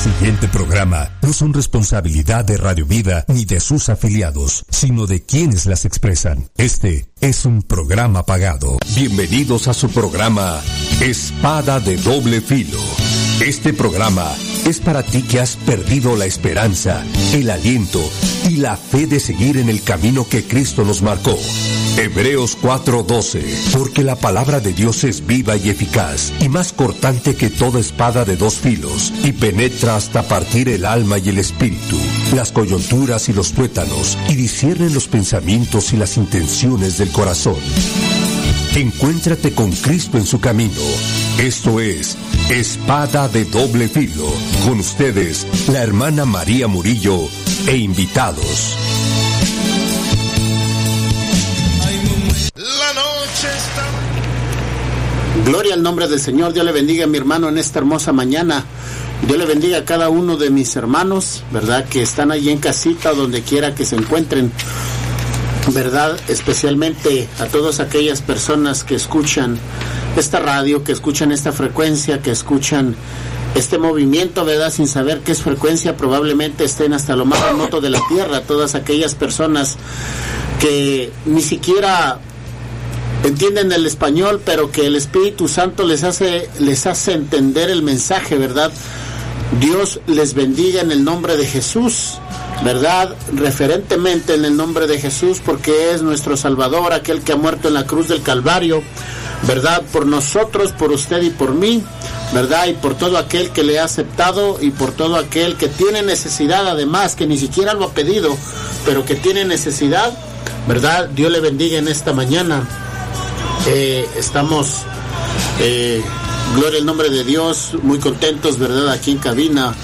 siguiente programa no son responsabilidad de Radio Vida ni de sus afiliados, sino de quienes las expresan. Este es un programa pagado. Bienvenidos a su programa Espada de Doble Filo. Este programa es para ti que has perdido la esperanza, el aliento y la fe de seguir en el camino que Cristo nos marcó. Hebreos 4:12. Porque la palabra de Dios es viva y eficaz, y más cortante que toda espada de dos filos, y penetra hasta partir el alma y el espíritu, las coyunturas y los tuétanos, y discierne los pensamientos y las intenciones del corazón. Encuéntrate con Cristo en su camino. Esto es Espada de Doble Filo. Con ustedes, la hermana María Murillo e invitados. Gloria al nombre del Señor. Dios le bendiga a mi hermano en esta hermosa mañana. Dios le bendiga a cada uno de mis hermanos, ¿verdad? Que están allí en casita, donde quiera que se encuentren, ¿verdad? Especialmente a todas aquellas personas que escuchan esta radio, que escuchan esta frecuencia, que escuchan este movimiento, ¿verdad? Sin saber qué es frecuencia, probablemente estén hasta lo más remoto de la tierra. Todas aquellas personas que ni siquiera entienden el español, pero que el Espíritu Santo les hace entender el mensaje, ¿verdad? Dios les bendiga en el nombre de Jesús, ¿verdad? Referentemente en el nombre de Jesús, porque es nuestro Salvador, aquel que ha muerto en la cruz del Calvario, ¿verdad? Por nosotros, por usted y por mí, ¿verdad? Y por todo aquel que le ha aceptado, y por todo aquel que tiene necesidad, además, que ni siquiera lo ha pedido, pero que tiene necesidad, ¿verdad? Dios le bendiga en esta mañana. Estamos, gloria al nombre de Dios, muy contentos, ¿verdad? Aquí en cabina,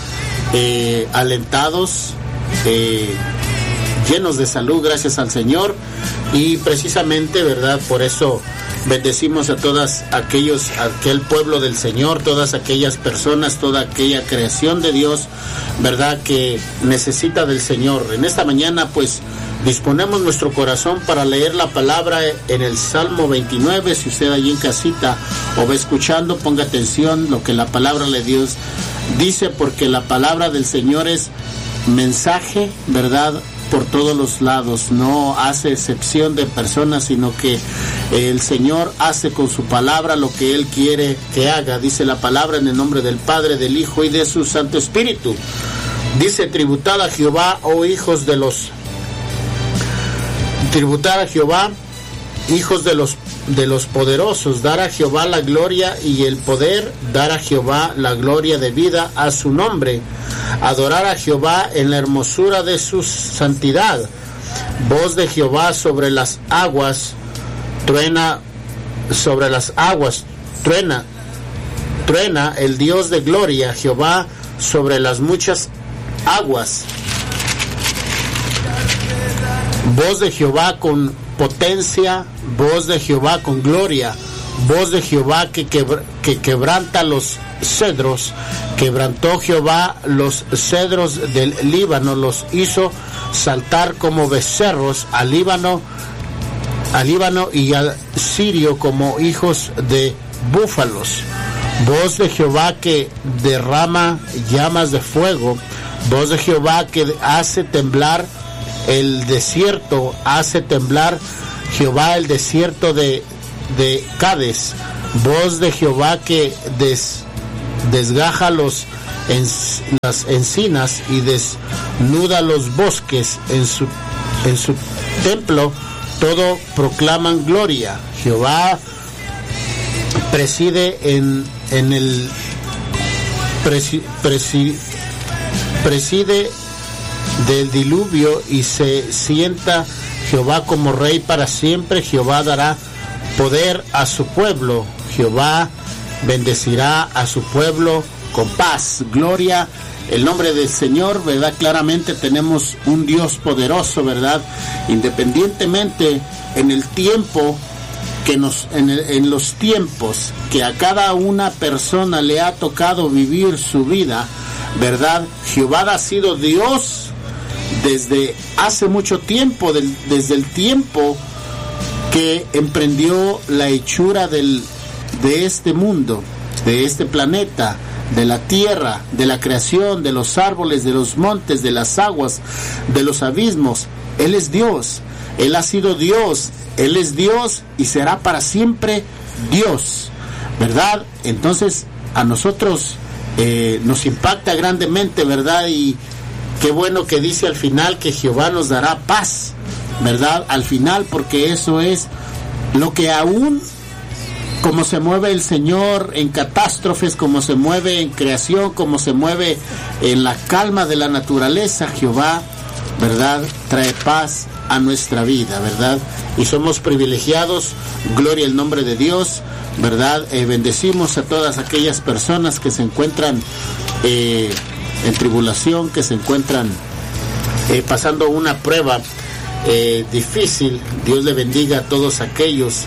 alentados, llenos de salud, gracias al Señor. Y precisamente, ¿verdad? Por eso bendecimos a aquel pueblo del Señor, todas aquellas personas, toda aquella creación de Dios, ¿verdad? Que necesita del Señor. En esta mañana, pues, disponemos nuestro corazón para leer la palabra en el Salmo 29. Si usted allí en casita o va escuchando, ponga atención lo que la palabra de Dios dice, porque la palabra del Señor es mensaje, ¿verdad? Por todos los lados, no hace excepción de personas, sino que el Señor hace con su palabra lo que Él quiere que haga. Dice la palabra en el nombre del Padre, del Hijo y de su Santo Espíritu. Dice: tributad a Jehová, oh hijos de los... Tributad a Jehová, hijos de los poderosos, dar a Jehová la gloria y el poder, dar a Jehová la gloria debida a su nombre, adorar a Jehová en la hermosura de su santidad. Voz de Jehová sobre las aguas, truena sobre las aguas, truena el Dios de gloria, Jehová sobre las muchas aguas. Voz de Jehová con potencia, voz de Jehová con gloria, voz de Jehová que quebranta los cedros. Quebrantó Jehová los cedros del Líbano, los hizo saltar como becerros al Líbano y al Sirio como hijos de búfalos. Voz de Jehová que derrama llamas de fuego, voz de Jehová que hace temblar el desierto, hace temblar Jehová el desierto de Cades. Voz de Jehová que desgaja las encinas y desnuda los bosques. En su templo todo proclaman gloria. Jehová preside preside del diluvio y se sienta Jehová como rey para siempre. Jehová dará poder a su pueblo. Jehová bendecirá a su pueblo con paz. Gloria el nombre del Señor, ¿verdad? Claramente tenemos un Dios poderoso, ¿verdad? Independientemente en el tiempo en los tiempos que a cada una persona le ha tocado vivir su vida, ¿verdad? Jehová ha sido Dios desde hace mucho tiempo, desde el tiempo que emprendió la hechura de este mundo, de este planeta, de la tierra, de la creación, de los árboles, de los montes, de las aguas, de los abismos. Él es Dios, Él ha sido Dios, Él es Dios y será para siempre Dios, ¿verdad? Entonces a nosotros nos impacta grandemente, ¿verdad? Y qué bueno que dice al final que Jehová nos dará paz, ¿verdad? Al final, porque eso es lo que aún, como se mueve el Señor en catástrofes, como se mueve en creación, como se mueve en la calma de la naturaleza, Jehová, ¿verdad?, trae paz a nuestra vida, ¿verdad? Y somos privilegiados, gloria al nombre de Dios, ¿verdad? Bendecimos a todas aquellas personas que se encuentran en tribulación, que se encuentran pasando una prueba difícil. Dios le bendiga a todos aquellos.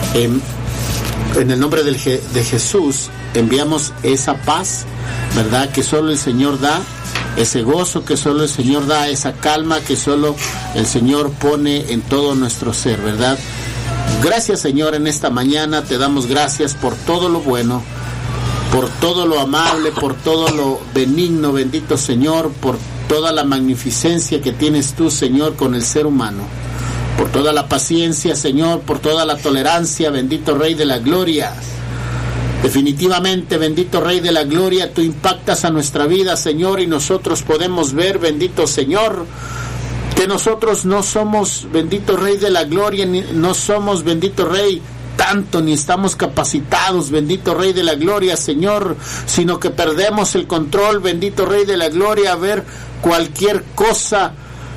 En el nombre de Jesús enviamos esa paz, ¿verdad?, que solo el Señor da, ese gozo que solo el Señor da, esa calma que solo el Señor pone en todo nuestro ser, ¿verdad? Gracias, Señor, en esta mañana te damos gracias por todo lo bueno, por todo lo amable, por todo lo benigno, bendito Señor, por toda la magnificencia que tienes tú, Señor, con el ser humano, por toda la paciencia, Señor, por toda la tolerancia, bendito Rey de la Gloria. Definitivamente, bendito Rey de la Gloria, tú impactas a nuestra vida, Señor, y nosotros podemos ver, bendito Señor, que nosotros no somos, bendito Rey de la Gloria, no somos, bendito Rey, tanto, ni estamos capacitados, bendito Rey de la Gloria, Señor, sino que perdemos el control, bendito Rey de la Gloria, a ver cualquier cosa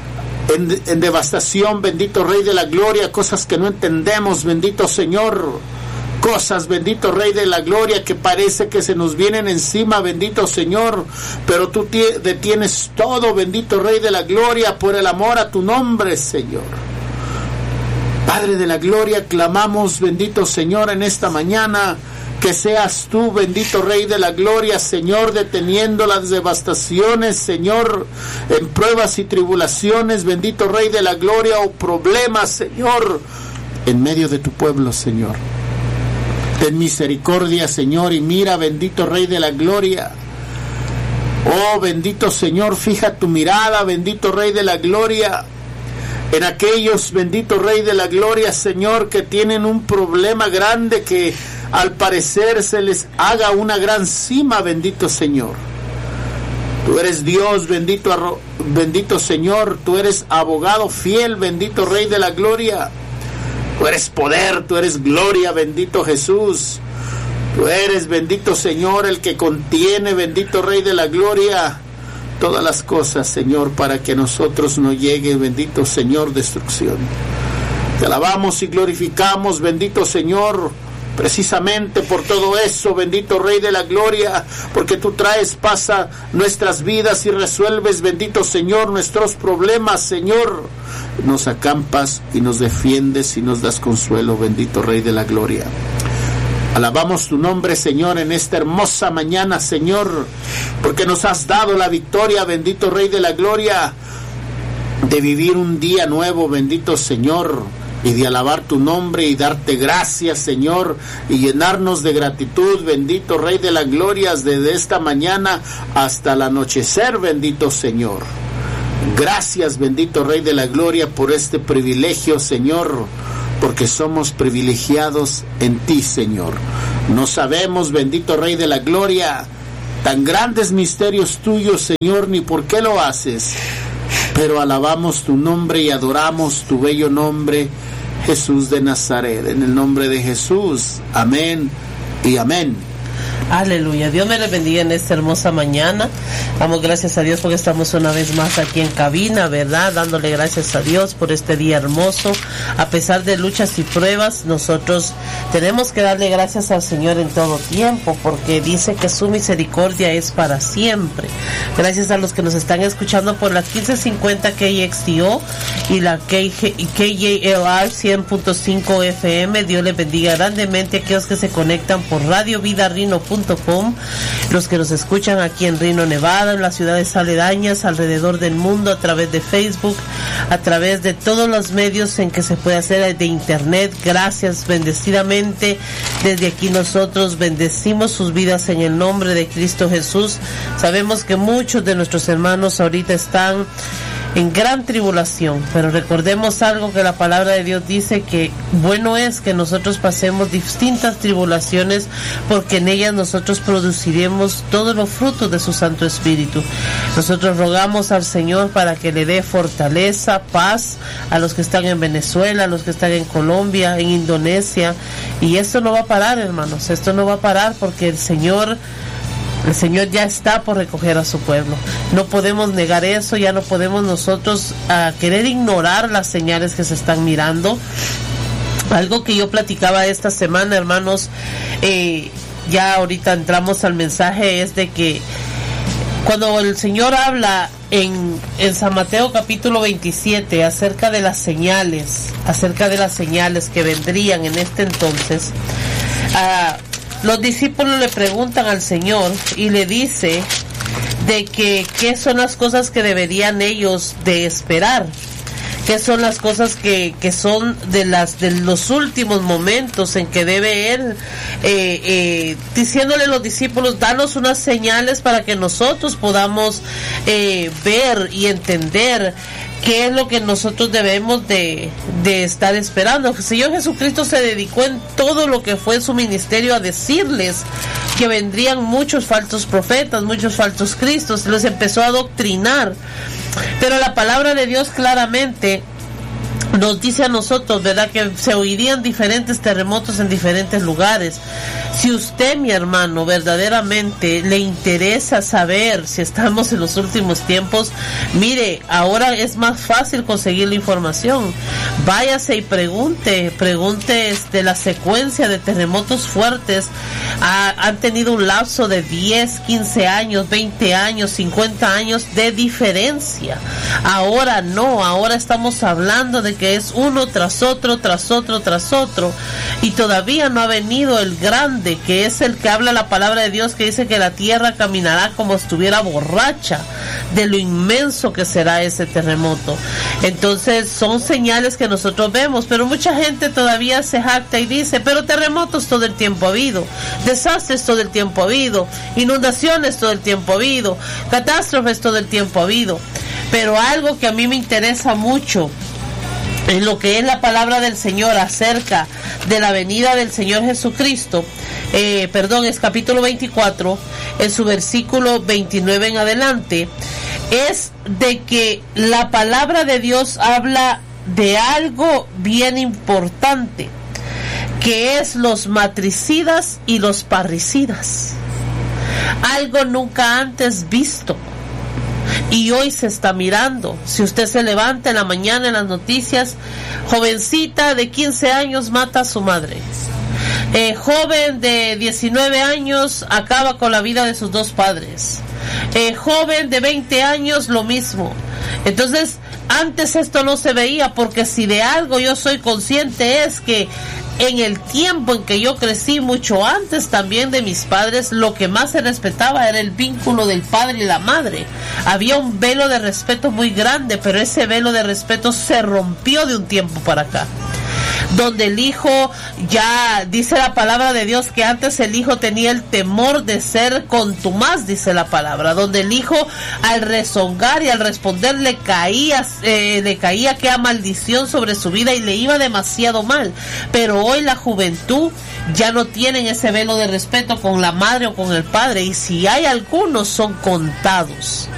en devastación, bendito Rey de la Gloria, cosas que no entendemos, bendito Señor, cosas, bendito Rey de la Gloria, que parece que se nos vienen encima, bendito Señor, pero tú detienes todo, bendito Rey de la Gloria, por el amor a tu nombre, Señor. Padre de la Gloria, clamamos, bendito Señor, en esta mañana, que seas tú, bendito Rey de la Gloria, Señor, deteniendo las devastaciones, Señor, en pruebas y tribulaciones, bendito Rey de la Gloria, o problemas, Señor, en medio de tu pueblo, Señor. Ten misericordia, Señor, y mira, bendito Rey de la Gloria. Oh, bendito Señor, fija tu mirada, bendito Rey de la Gloria, en aquellos, bendito Rey de la Gloria, Señor, que tienen un problema grande, que al parecer se les haga una gran cima, bendito Señor. Tú eres Dios, bendito Señor, tú eres abogado fiel, bendito Rey de la Gloria. Tú eres poder, tú eres gloria, bendito Jesús. Tú eres, bendito Señor, el que contiene, bendito Rey de la Gloria, todas las cosas, Señor, para que nosotros no llegue, bendito Señor, destrucción. Te alabamos y glorificamos, bendito Señor, precisamente por todo eso, bendito Rey de la Gloria, porque tú traes paz a nuestras vidas y resuelves, bendito Señor, nuestros problemas, Señor. Nos acampas y nos defiendes y nos das consuelo, bendito Rey de la Gloria. Alabamos tu nombre, Señor, en esta hermosa mañana, Señor, porque nos has dado la victoria, bendito Rey de la Gloria, de vivir un día nuevo, bendito Señor, y de alabar tu nombre y darte gracias, Señor, y llenarnos de gratitud, bendito Rey de la Gloria, desde esta mañana hasta el anochecer, bendito Señor. Gracias, bendito Rey de la Gloria, por este privilegio, Señor, porque somos privilegiados en ti, Señor. No sabemos, bendito Rey de la Gloria, tan grandes misterios tuyos, Señor, ni por qué lo haces, pero alabamos tu nombre y adoramos tu bello nombre, Jesús de Nazaret. En el nombre de Jesús, amén y amén. Aleluya, Dios me le bendiga en esta hermosa mañana. Damos gracias a Dios porque estamos una vez más aquí en cabina, ¿verdad? Dándole gracias a Dios por este día hermoso. A pesar de luchas y pruebas, nosotros tenemos que darle gracias al Señor en todo tiempo, porque dice que su misericordia es para siempre. Gracias a los que nos están escuchando por la 1550 KXTO y la KJLR 100.5 FM. Dios les bendiga grandemente a aquellos que se conectan por radiovidarrino.com radio.com, los que nos escuchan aquí en Reno, Nevada, en las ciudades aledañas, alrededor del mundo, a través de Facebook, a través de todos los medios en que se puede hacer de internet. Gracias bendecidamente. Desde aquí nosotros bendecimos sus vidas en el nombre de Cristo Jesús. Sabemos que muchos de nuestros hermanos ahorita están en gran tribulación, pero recordemos algo que la palabra de Dios dice, que bueno es que nosotros pasemos distintas tribulaciones, porque en ellas nosotros produciremos todos los frutos de su Santo Espíritu. Nosotros rogamos al Señor para que le dé fortaleza, paz a los que están en Venezuela, a los que están en Colombia, en Indonesia, y esto no va a parar, hermanos, esto no va a parar, porque el Señor ya está por recoger a su pueblo. No podemos negar eso, ya no podemos nosotros querer ignorar las señales que se están mirando. Algo que yo platicaba esta semana, hermanos, ya ahorita entramos al mensaje, es de que cuando el Señor habla en San Mateo capítulo 27 acerca de las señales que vendrían en este entonces, los discípulos le preguntan al Señor y le dice de que qué son las cosas que deberían ellos de esperar, qué son las cosas que son de los últimos momentos en que debe él, diciéndole a los discípulos, danos unas señales para que nosotros podamos ver y entender qué es lo que nosotros debemos de estar esperando. El Señor Jesucristo se dedicó en todo lo que fue su ministerio a decirles que vendrían muchos falsos profetas, muchos falsos cristos, los empezó a adoctrinar. Pero la palabra de Dios claramente nos dice a nosotros, ¿verdad?, que se oirían diferentes terremotos en diferentes lugares. Si usted, mi hermano, verdaderamente le interesa saber si estamos en los últimos tiempos, mire, ahora es más fácil conseguir la información. Váyase y pregunte la secuencia de terremotos fuertes. Han tenido un lapso de 10, 15 años, 20 años, 50 años de diferencia. Ahora no, ahora estamos hablando de que es uno tras otro, y todavía no ha venido el grande, que es el que habla la palabra de Dios, que dice que la tierra caminará como estuviera borracha de lo inmenso que será ese terremoto. Entonces son señales que nosotros vemos, pero mucha gente todavía se jacta y dice, pero terremotos todo el tiempo ha habido, desastres todo el tiempo ha habido, inundaciones todo el tiempo ha habido, catástrofes todo el tiempo ha habido. Pero algo que a mí me interesa mucho en lo que es la palabra del Señor acerca de la venida del Señor Jesucristo, es capítulo 24, en su versículo 29 en adelante, es de que la palabra de Dios habla de algo bien importante, que es los matricidas y los parricidas. Algo nunca antes visto. Y hoy se está mirando. Si usted se levanta en la mañana en las noticias, jovencita de 15 años mata a su madre. Joven de 19 años acaba con la vida de sus dos padres. Joven de 20 años lo mismo. Entonces, antes esto no se veía, porque si de algo yo soy consciente es que en el tiempo en que yo crecí, mucho antes también de mis padres, lo que más se respetaba era el vínculo del padre y la madre. Había un velo de respeto muy grande, pero ese velo de respeto se rompió de un tiempo para acá, donde el hijo, ya dice la palabra de Dios que antes el hijo tenía el temor de ser contumaz, dice la palabra, donde el hijo al rezongar y al responder le caía aquella maldición sobre su vida y le iba demasiado mal. Pero hoy la juventud ya no tienen ese velo de respeto con la madre o con el padre, y si hay algunos son contados.